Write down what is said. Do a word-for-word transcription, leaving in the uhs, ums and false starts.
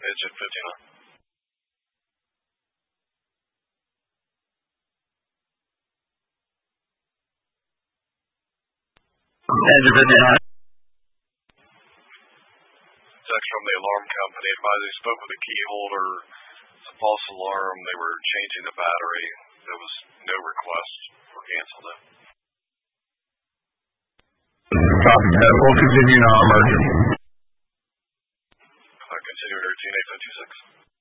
Engine fifty-nine. Engine fifty-nine. Text from the alarm company advised they spoke with the key holder. It's a false alarm. They were changing the battery. There was no request for cancel though. Copy that. We'll continue now, emergency. Uh, continue routine eight five two six.